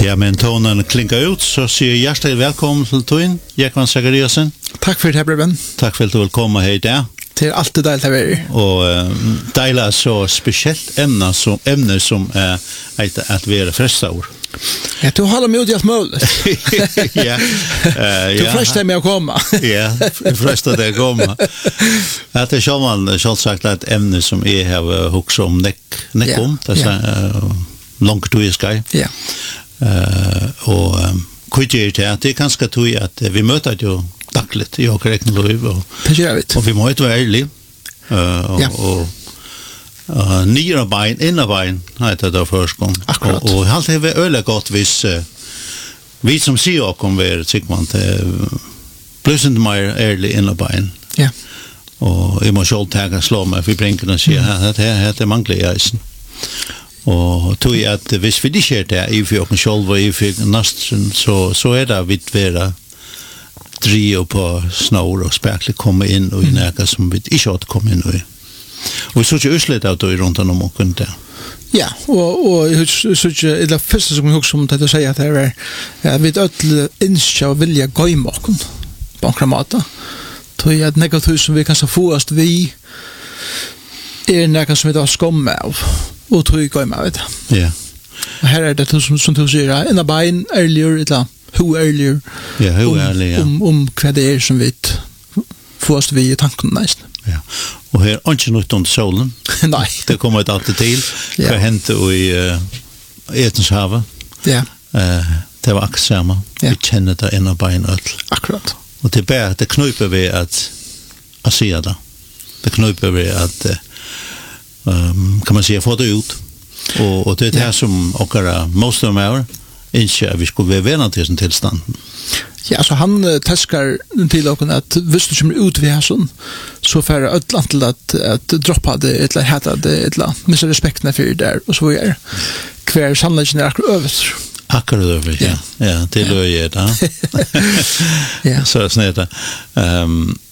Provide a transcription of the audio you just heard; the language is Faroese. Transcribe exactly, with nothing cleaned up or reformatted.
Ja, men tonen klinkar ut, så sier jeg hjertelig velkommen til Tøyen, Jekvann Zachariasen. Takk for det, Breben. Takk for at du vil komme her i dag. Det er alltid deilig å være. Og uh, deilig er så spesielt emne som, emne som er uh, at vi er fresta ord. Ja, du holder meg ut i alt mulig. ja. Uh, du frestar meg å komme. ja, du frestar deg å komme. Det er sjålvan, sjålsagt et emne som jeg har hukset om nek, nek om, det er yeah. uh, langt tog i skai. Ja. Uh, og um, kvitt er det, det er ganske tog at vi møter jo dagligt i åker ekne liv, og, og vi må ikke være ærlig. Uh, og, ja. og uh, nere bein, inne bein, heter det først gang. Akkurat. Og, og alt er vi øyelig godt hvis uh, vi som sier åkken vi er sikkert til plutselig mer ærlig inne bein. Ja. Og jeg må selv ta og slå meg, for brinkene sier, mm. det er mangler i eisen. Og tog jeg at hvis vi ikke er det, i for åkken selv og i for nesten, så, så er det vidt være drive på snår og spekler komme inn og i nære som vi ikke har kommet inn i. Og vi så ikke utslitt av det rundt om åkken der. Ja, og, og jeg så ikke, det første som jeg husker om det å si at det er, ja, vi er ødelig innskje og vilje gøyme åkken på akkurat måte. Tog jeg at negativt som vi kan få oss vi er nære som vi da skommer av. Og tog jeg gøyme av det. Ja. Og her er det som, som du sier, en av bein ærligere, et eller annet. Who earlier ja, who earlier, ja. om, om hva det er som vi får oss vi i tanken nesten. Ja. Og her er ikke noe under solen. Nei. Det kommer et alltid til. Hva ja. Hendte i uh, Etenshavet. Ja. Uh, det var akkurat samme. Ja. Vi kjenner det en av bein ødel. Akkurat. Og det, bare, det knyper vi at å si det. Det knyper vi at um, kan man si, få det ut. Og, og det er det ja. Som akkurat most of them er ikke at vi skulle være venner til sin tilstanden. Ja, altså han uh, teskar til åkken at hvis du kommer ut ved sånn, så får jeg et til at, at droppa det, et eller heta det, et eller missa respekten for det der, og så er hver sannleggen er akkurat øvet. Akkurat øvet, ja. Ja, til å gjøre det. Ja. Så er det snitt. Um,